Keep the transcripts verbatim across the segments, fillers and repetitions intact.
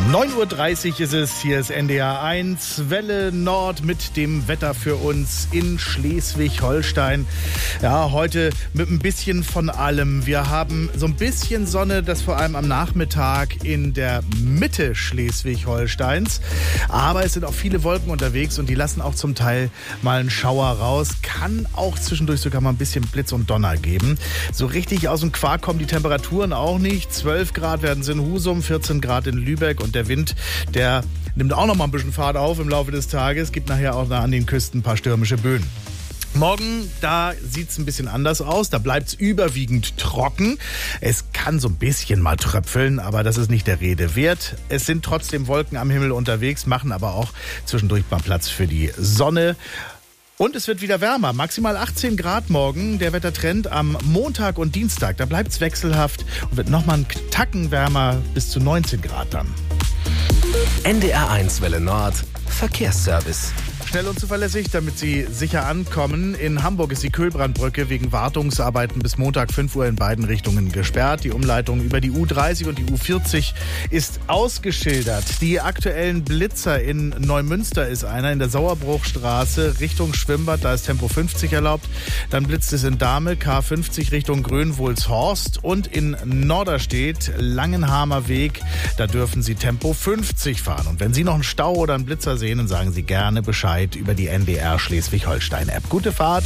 neun Uhr dreißig ist es, hier ist N D R eins, Welle Nord mit dem Wetter für uns in Schleswig-Holstein. Ja, heute mit ein bisschen von allem. Wir haben so ein bisschen Sonne, das vor allem am Nachmittag in der Mitte Schleswig-Holsteins. Aber es sind auch viele Wolken unterwegs und die lassen auch zum Teil mal einen Schauer raus. Kann auch zwischendurch sogar mal ein bisschen Blitz und Donner geben. So richtig aus dem Quark kommen die Temperaturen auch nicht. zwölf Grad werden es in Husum, vierzehn Grad in Lübeck und der Wind, der nimmt auch noch mal ein bisschen Fahrt auf im Laufe des Tages. Gibt nachher auch an den Küsten ein paar stürmische Böen. Morgen, da sieht es ein bisschen anders aus. Da bleibt es überwiegend trocken. Es kann so ein bisschen mal tröpfeln, aber das ist nicht der Rede wert. Es sind trotzdem Wolken am Himmel unterwegs, machen aber auch zwischendurch mal Platz für die Sonne. Und es wird wieder wärmer, maximal achtzehn Grad morgen. Der Wettertrend am Montag und Dienstag, da bleibt es wechselhaft und wird nochmal einen Tacken wärmer, bis zu neunzehn Grad dann. N D R eins Welle Nord, Verkehrsservice. Schnell und zuverlässig, damit Sie sicher ankommen. In Hamburg ist die Köhlbrandbrücke wegen Wartungsarbeiten bis Montag fünf Uhr in beiden Richtungen gesperrt. Die Umleitung über die U dreißig und die U vierzig ist ausgeschildert. Die aktuellen Blitzer in Neumünster ist einer in der Sauerbruchstraße Richtung Schwimmbad. Da ist Tempo fünfzig erlaubt. Dann blitzt es in Dahme, K fünfzig Richtung Grönwohlshorst. Und in Norderstedt, Langenhamer Weg, da dürfen Sie Tempo fünfzig fahren. Und wenn Sie noch einen Stau oder einen Blitzer sehen, dann sagen Sie gerne Bescheid über die N D R Schleswig-Holstein-App. Gute Fahrt.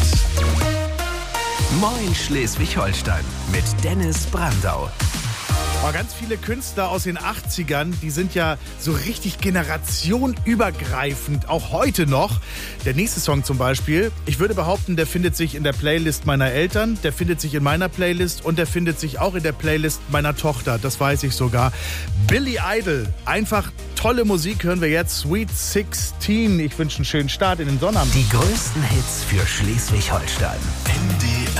Moin Schleswig-Holstein mit Dennis Brandau. Aber ganz viele Künstler aus den achtzigern, die sind ja so richtig generationenübergreifend, auch heute noch. Der nächste Song zum Beispiel, ich würde behaupten, der findet sich in der Playlist meiner Eltern, der findet sich in meiner Playlist und der findet sich auch in der Playlist meiner Tochter, das weiß ich sogar. Billy Idol, einfach tolle Musik, hören wir jetzt, Sweet sechzehn. Ich wünsche einen schönen Start in den Sonnabend. Die größten Hits für Schleswig-Holstein. N D R